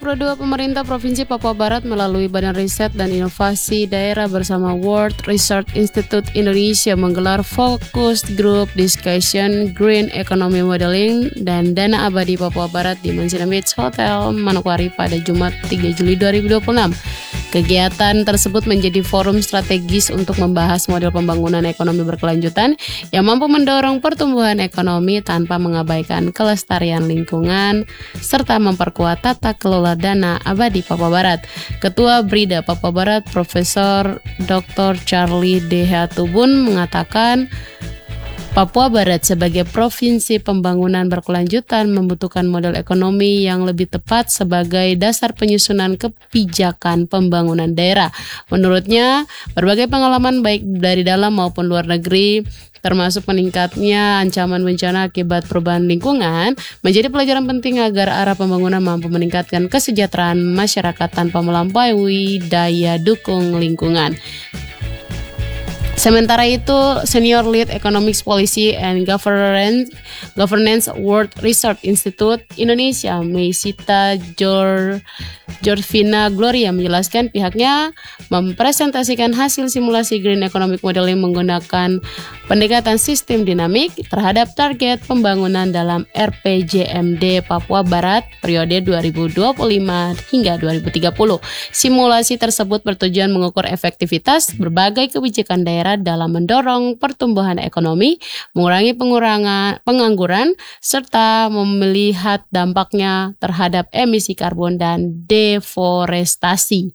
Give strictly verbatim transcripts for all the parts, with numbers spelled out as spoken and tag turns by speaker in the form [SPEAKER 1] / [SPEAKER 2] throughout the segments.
[SPEAKER 1] Pro dua Pemerintah Provinsi Papua Barat melalui Badan Riset dan Inovasi Daerah bersama World Research Institute Indonesia menggelar Focus Group Discussion Green Economy Modeling dan Dana Abadi Papua Barat di Mansina Beach Hotel Manokwari pada Jumat tiga Juli dua ribu dua puluh enam. Kegiatan tersebut menjadi forum strategis untuk membahas model pembangunan ekonomi berkelanjutan yang mampu mendorong pertumbuhan ekonomi tanpa mengabaikan kelestarian lingkungan serta memperkuat tata kelola dana abadi Papua Barat. Ketua Brida Papua Barat Profesor doktor Charlie D. Hatubun mengatakan Papua Barat sebagai provinsi pembangunan berkelanjutan membutuhkan model ekonomi yang lebih tepat sebagai dasar penyusunan kebijakan pembangunan daerah. Menurutnya, berbagai pengalaman baik dari dalam maupun luar negeri, termasuk meningkatnya ancaman bencana akibat perubahan lingkungan, menjadi pelajaran penting agar arah pembangunan mampu meningkatkan kesejahteraan masyarakat tanpa melampaui daya dukung lingkungan. Sementara itu, Senior Lead Economics Policy and Governance, Governance World Research Institute Indonesia, Meisita Jor, Jorvina Gloria menjelaskan pihaknya mempresentasikan hasil simulasi Green Economic Modeling menggunakan pendekatan sistem dinamik terhadap target pembangunan dalam R P J M D Papua Barat periode dua ribu dua puluh lima hingga dua ribu tiga puluh. Simulasi tersebut bertujuan mengukur efektivitas berbagai kebijakan daerah dalam mendorong pertumbuhan ekonomi, mengurangi pengurangan pengangguran, serta melihat dampaknya terhadap emisi karbon dan deforestasi.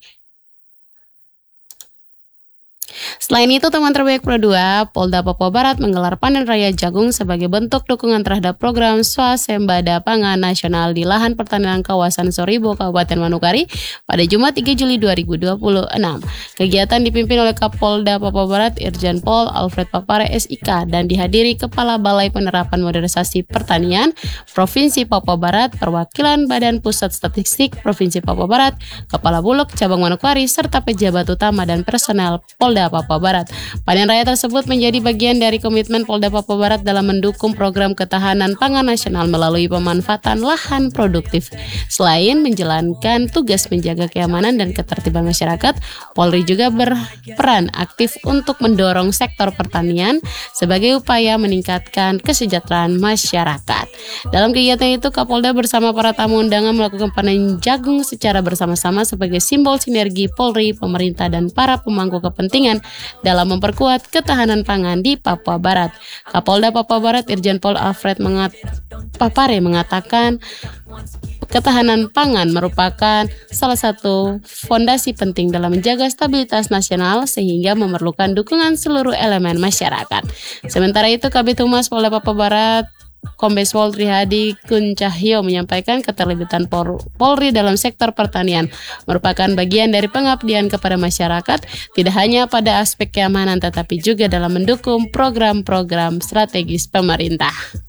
[SPEAKER 1] Selain itu, teman terbaik Pro dua, Polda Papua Barat menggelar panen raya jagung sebagai bentuk dukungan terhadap program swasembada pangan nasional di lahan pertanian kawasan Soribo, Kabupaten Manokwari pada Jumat tiga Juli dua ribu dua puluh enam. Kegiatan dipimpin oleh Kapolda Papua Barat Irjen Pol Alfred Papare S I K dan dihadiri Kepala Balai Penerapan Modernisasi Pertanian Provinsi Papua Barat, perwakilan Badan Pusat Statistik Provinsi Papua Barat, Kepala Bulog Cabang Manokwari, serta pejabat utama dan personel Polda Papua Barat. Panen raya tersebut menjadi bagian dari komitmen Polda Papua Barat dalam mendukung program ketahanan pangan nasional melalui pemanfaatan lahan produktif. Selain menjalankan tugas menjaga keamanan dan ketertiban masyarakat, Polri juga berperan aktif untuk mendorong sektor pertanian sebagai upaya meningkatkan kesejahteraan masyarakat. Dalam kegiatan itu, Kapolda bersama para tamu undangan melakukan panen jagung secara bersama-sama sebagai simbol sinergi Polri, pemerintah, dan para pemangku kepentingan dalam memperkuat ketahanan pangan di Papua Barat. Kapolda Papua Barat Irjen Pol Alfred mengat Papare mengatakan ketahanan pangan merupakan salah satu fondasi penting dalam menjaga stabilitas nasional sehingga memerlukan dukungan seluruh elemen masyarakat. Sementara itu, Kabid Humas Polda Papua Barat Kombes Pol Trihadi Kuncahyo menyampaikan keterlibatan Polri dalam sektor pertanian merupakan bagian dari pengabdian kepada masyarakat, tidak hanya pada aspek keamanan tetapi juga dalam mendukung program-program strategis pemerintah.